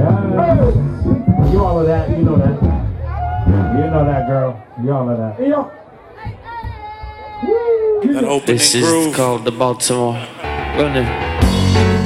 You all of that, you know that. You know that, girl. You all of that. That opening This is groove. called the Baltimore. Running.